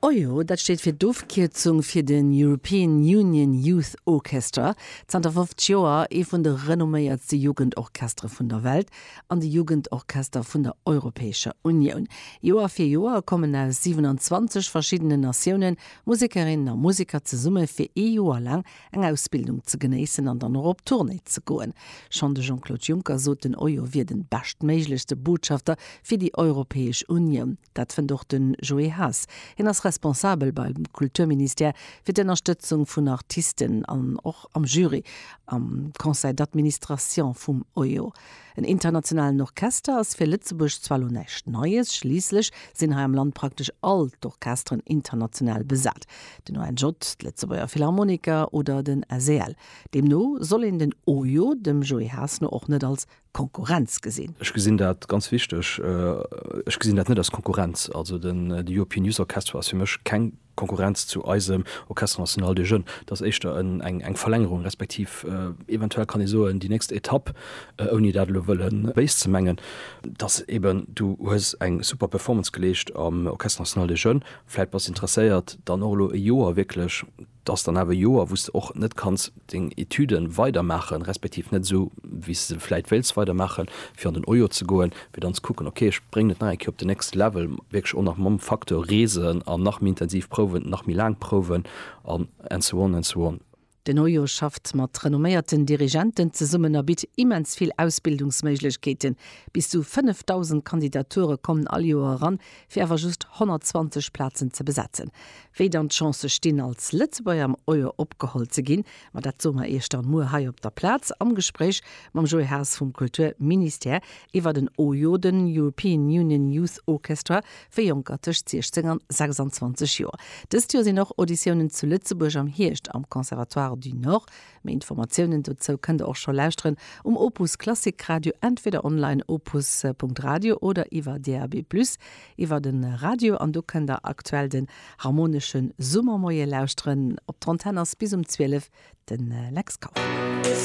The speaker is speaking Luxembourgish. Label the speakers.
Speaker 1: EUYO, dat steht fir d'Ofkürzung fir den European Union Youth Orchestra, 20 Joer vun de renomméiertste Jugendorchestre vun der Welt an de Jugendorchester vun der Europäischer Union. Joer fir Joer kommen aus 27 verschiedene Nationen Musikerinnen a Musiker ze Summe fir Joer lang eng Ausbildung ze geneessen an dann noch op Tournee ze goen. Schon de Jean-Claude Juncker so den EUYO wie den bestméiglichste Botschafter fir die Europäisch Union. Dat fën doch den Joe Haas. Responsabel beim Kulturminister fir d' Unterstützung vun Artisten an och am Jury am Conseil d'Administration vum EUYO. Ein internationalen Orchester ass fir Lützeburg zwar lo nächt Neues, schliesslich sinn ha am Land praktisch all d'Orchestern international besat. Den ONJ, Lützeburger Philharmoniker oder den ASEAL. Demno soll in den EUYO dem Joe Haas no och net als Konkurrenz gesinn.
Speaker 2: Ich gesinn dat ganz wichtig. Ich gesinn dat net als Konkurrenz. Also die European Youth Orchestra as für mech kein Konkurrenz zu eisem Orchestre National de Jeunes. Das ist eng Verlängerung respektiv eventuell kann ich so in die nächste Etappe oni dat wollen Base zu mengen. Das eben du hast eng super Performance gelegt am Orchestre National de Jeunes, vielleicht was interessiert, dann auch Joa wirklich, dass dann aber Joa wusste auch nicht kannst den Etüden weitermachen, respektiv nicht so wie sie vielleicht willst weitermachen, für an den EUYO zu gehen, wir dann gucken, okay, ich bringe nicht rein, ich habe den next Level wirklich auch nach meinem Faktor Resen, nach mir intensiv Proben, nach mir lang Proben, and so on and so on.
Speaker 1: Den EUYO schafft mat renomméierten Dirigenten ze summen erbit immens viel Ausbildungsmöglichkeiten. Bis zu 5000 Kandidature kommen all Joer ran, fir awer just 120 Plätzen ze besetzen. Weder an Chance stehen als Lützeburg am EUYO opgeholt ze gin, mat dat sommer echt an Mu hai op der Platz am Gespräch mam Joe Haas vum Kulturminister iwwer den EUYO, den European Union Youth Orchestra fir Junkertech 16 26 Joer. Dës Jahr sind noch Auditionen zu Lützeburg am Hircht am Konservatoire du Nord. Mehr Informationen dazu könnt ihr auch schon lauschen Opus Klassik Radio, entweder online opus.radio oder über DAB+, über den Radio, und du könnt ihr aktuell den harmonischen Sommermoje lauschen, ob Trontanas bis 12 den Lexkauf.